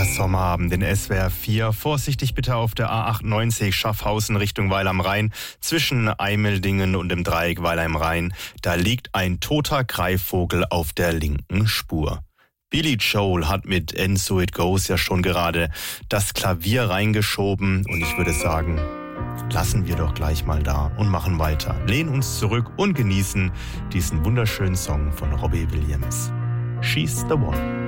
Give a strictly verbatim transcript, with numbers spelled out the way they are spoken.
Sommerabend in S W R vier. Vorsichtig bitte auf der A achtundneunzig Schaffhausen Richtung Weil am Rhein. Zwischen Eimeldingen und dem Dreieck Weil am Rhein. Da liegt ein toter Greifvogel auf der linken Spur. Billy Joel hat mit And So It Goes ja schon gerade das Klavier reingeschoben. Und ich würde sagen, lassen wir doch gleich mal da und machen weiter. Lehnen uns zurück und genießen diesen wunderschönen Song von Robbie Williams. She's the One.